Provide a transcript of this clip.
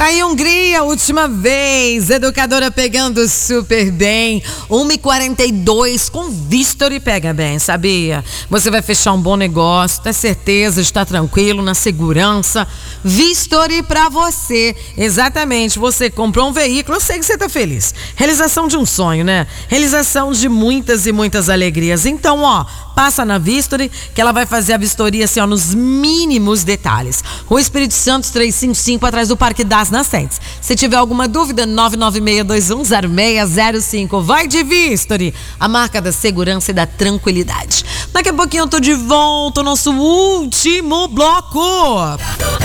Tá em Hungria, última vez. Educadora pegando super bem. 1h42 com Vistori pega bem, sabia? Você vai fechar um bom negócio, ter certeza, está tranquilo, na segurança. Vistori pra você. Exatamente, você comprou um veículo, eu sei que você tá feliz. Realização de um sonho, né? Realização de muitas e muitas alegrias. Então, passa na Vistori, que ela vai fazer a vistoria assim, nos mínimos detalhes. O Espírito Santo 355, atrás do Parque das Nascentes. Se tiver alguma dúvida, 996210605. Vai de Vistori, a marca da segurança e da tranquilidade. Daqui a pouquinho eu tô de volta, o nosso último bloco.